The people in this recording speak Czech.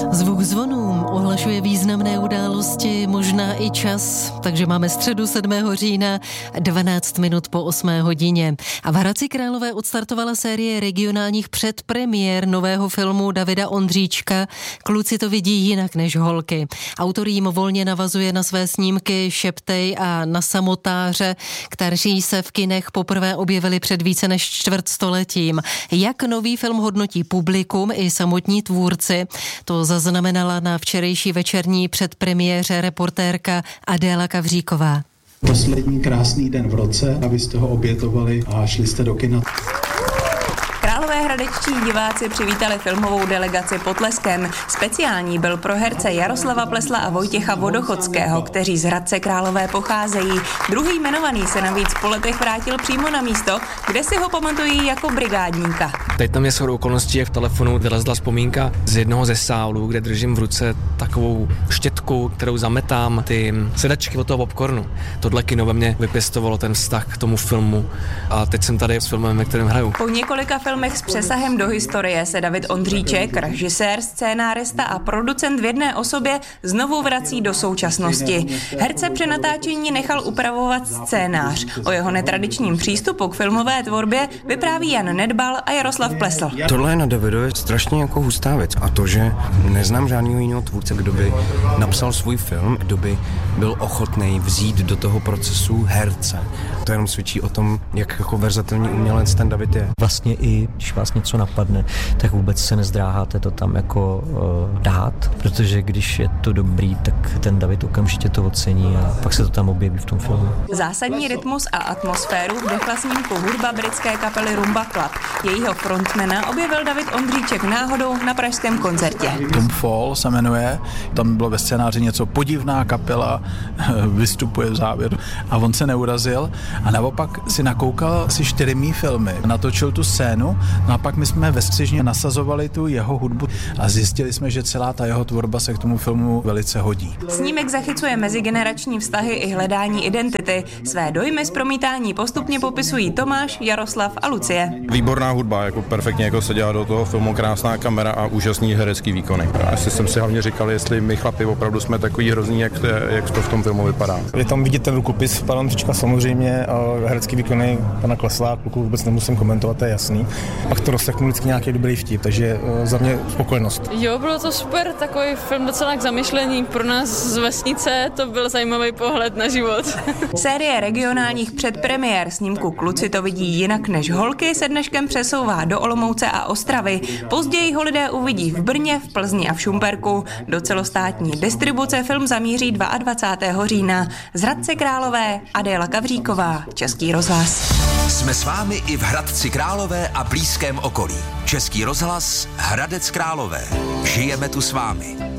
Zvuk zvonům ohlašuje významné události, možná i čas, takže máme středu 7. října, 12 minut po 8 hodině. A v Hradci Králové odstartovala série regionálních předpremiér nového filmu Davida Ondříčka Kluci to vidí jinak než holky. Autor jim volně navazuje na své snímky Šeptej a Na samotáře, kteří se v kinech poprvé objevili před více než čtvrtstoletím. Jak nový film hodnotí publikum i samotní tvůrci, to zaznamenala na včerejší večerní předpremiéře reportérka Adéla Kavříková. Poslední krásný den v roce, abyste ho obětovali a šli jste do kina. Královéhradečtí diváci přivítali filmovou delegaci potleskem. Speciální byl pro herce Jaroslava Plesla a Vojtěcha Vodochodského, kteří z Hradce Králové pocházejí. Druhý jmenovaný se navíc po letech vrátil přímo na místo, kde si ho pamatují jako brigádníka. Teď tam je shodou okolností, jak v telefonu vylezla vzpomínka z jednoho ze sálů, kde držím v ruce takovou štětku, kterou zametám ty sedačky od toho popcornu. Tohle kino ve mně vypěstovalo ten vztah k tomu filmu a teď jsem tady s filmem, ve kterém hraju. Po několika filmech s přesahem do historie se David Ondříček, režisér, scénárista a producent v jedné osobě, znovu vrací do současnosti. Herce při natáčení nechal upravovat scénář. O jeho netradičním přístupu k filmové tvorbě vypráví Jan Nedbal a Jaroslav Plesl. Tohle je na Davidově strašně jako hustá věc a to, že neznám žádného jiného tvůrce, kdo by napsal svůj film, kdo by byl ochotný vzít do toho procesu herce. To jenom svědčí o tom, jak jako verzatilní umělec ten David je. Vlastně i když vás něco napadne, tak vůbec se nezdráháte to tam jako dát, protože když je to dobrý, tak ten David okamžitě to ocení a pak se to tam objeví v tom filmu. Zásadní rytmus a atmosféru vdechla snímku hudba britské kapely Rumba Club. Jejího frontmana objevil David Ondříček náhodou na pražském koncertě. Tom Fall se jmenuje, tam bylo ve scénáři něco podivná kapela, vystupuje v závěru a on se neurazil a naopak si nakoukal si 4 mý filmy, natočil tu scénu, no a pak my jsme ve střižně nasazovali tu jeho hudbu a zjistili jsme, že celá ta jeho tvorba se k tomu filmu velice hodí. Snímek zachycuje mezigenerační vztahy i hledání identity. Své dojmy z promítání postupně popisují Tomáš, Jaroslav a Lucie. Výborná hudba, jako perfektně jako se dělá do toho filmu, krásná kamera a úžasný herecký výkony. Já jsem si hlavně říkal, jestli my chlapi opravdu jsme takový hrozný, jak to v tom filmu vypadá. Je tam vidět ten rukopis pana Ondříčka samozřejmě a herecký výkony pana Klesla, kluku vůbec nemusím komentovat, to je jasný. Pak to rozseknu vždycky nějaký dobrý vtip, takže za mě spokojenost. Jo, bylo to super, takový film docela k zamyšlení. Pro nás z vesnice to byl zajímavý pohled na život. Série regionálních předpremiér snímku Kluci to vidí jinak než holky se dneškem přesouvá do Olomouce a Ostravy. Později ho lidé uvidí v Brně, v Plzni a v Šumperku. Do celostátní distribuce film zamíří 22. října. Z Hradce Králové Adéla Kavříková, Český rozhlas. Jsme s vámi i v Hradci Králové a blízkém okolí. Český rozhlas, Hradec Králové. Žijeme tu s vámi.